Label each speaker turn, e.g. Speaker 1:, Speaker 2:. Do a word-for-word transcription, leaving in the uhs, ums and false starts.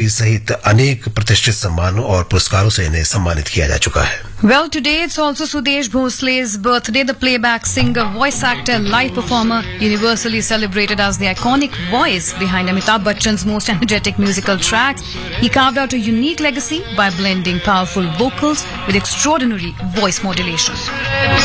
Speaker 1: पद्मश्री सहित अनेक प्रतिष्ठित सम्मानों और पुरस्कारों से इन्हें सम्मानित किया जा चुका है.
Speaker 2: Well, today it's also Sudesh Bhosle's birthday. The playback singer, voice actor, live performer, universally celebrated as the iconic voice behind Amitabh Bachchan's most energetic musical tracks. He carved out a unique legacy by blending powerful vocals with extraordinary voice modulation.